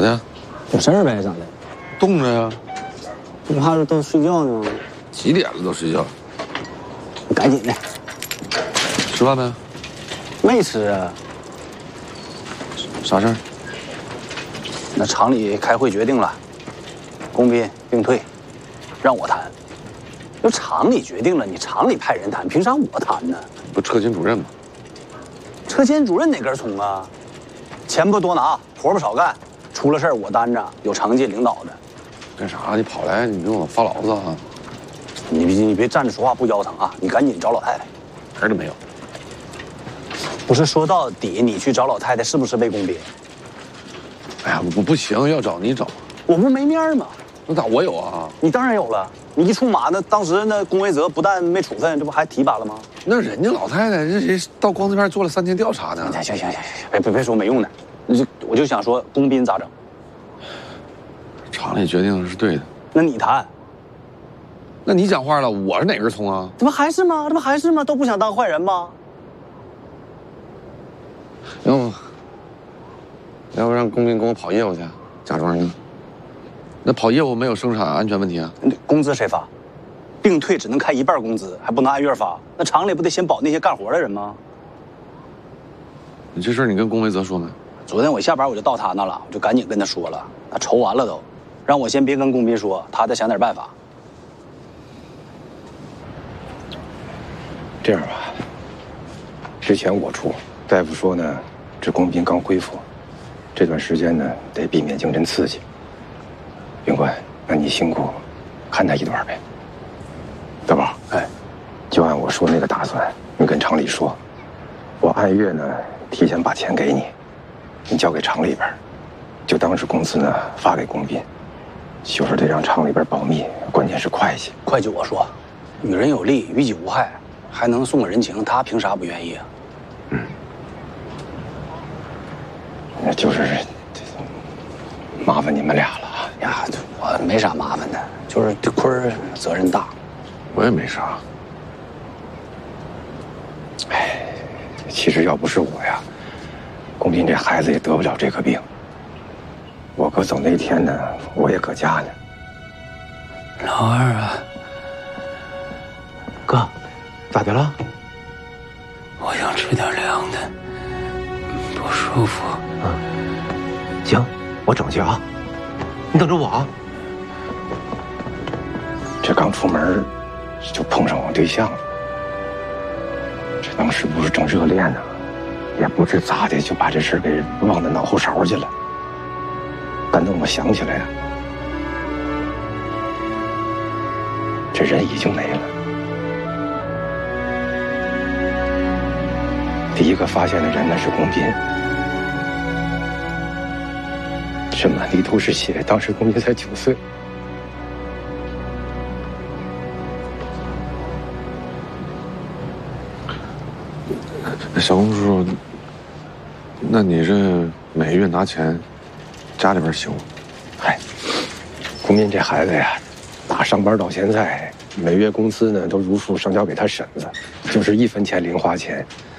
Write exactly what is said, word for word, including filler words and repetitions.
的？ 有事儿呗，咋的？ 冻着呀。 不怕是都睡觉呢吗？ 几点了都睡觉？ 你赶紧的。 吃饭没？ 没吃啊。 啥事儿？ 那厂里开会决定了，龚斌并退，让我谈。要厂里决定了，你厂里派人谈，凭啥我谈呢？ 不车间主任吗？ 车间主任哪根葱啊？钱不多拿，活不少干，出了事儿我担着，有成绩领导的。 干啥？你跑来，你跟我发牢骚啊？ 你别你别站着说话不腰疼啊！你赶紧找老太太。 门都没有。 不是说到底，你去找老太太是不是为龚斌？ 哎呀，不不行，要找你找。 我不没面吗？ 那咋我有啊？ 你当然有了。你一出马，那当时那龚维泽不但没处分，这不还提拔了吗？ 那人家老太太这谁到光字片做了三天调查呢？ 行行行行行，别别别说没用的，你就我就想说龚斌咋整？ 厂里决定的是对的。 那你谈？ 那你讲话了，我是哪根葱啊？ 这不还是吗？这不还是吗？都不想当坏人吗？ 要不，要不让龚斌跟我跑业务去，假装呢？那跑业务没有生产安全问题啊？ 工资谁发？并退只能开一半工资，还不能按月发。那厂里不得先保那些干活的人吗？ 你这事儿你跟龚维泽说没？ 昨天我下班我就到他那了，我就赶紧跟他说了，他愁完了都，让我先别跟龚斌说，他再想点办法。 这样吧，之前我出，大夫说呢，这龚斌刚恢复，这段时间呢得避免精神刺激。云官，那你辛苦看他一段呗。大宝，哎，就按我说那个打算，你跟厂里说，我按月呢提前把钱给你，你交给厂里边，就当是工资呢发给龚斌，就是得让厂里边保密，关键是会计。 会计我说，与人有利，于己无害，还能送个人情，他凭啥不愿意啊？ 嗯，那就是麻烦你们俩了。 呀，我没啥麻烦的，就是这坤儿责任大。 我也没啥。 哎，其实要不是我呀，龚斌这孩子也得不了这个病。我哥走那天呢，我也搁家呢。 老二啊， 哥，咋的了？ 我想吃点凉的，不舒服。 嗯，行，我整去啊。你等着我啊。这刚出门就碰上我对象了，这当时不是正热恋呢，也不知咋的就把这事给忘到脑后勺去了。但等我想起来呀，这人已经没了。第一个发现的人那是龚斌，这满地都是血，当时龚斌才九岁。 小龚叔叔，那你这每月拿钱，家里边行吗？ 嗨，龚斌这孩子呀，打上班到现在，每月工资呢都如数上交给他婶子，就是一分钱零花钱，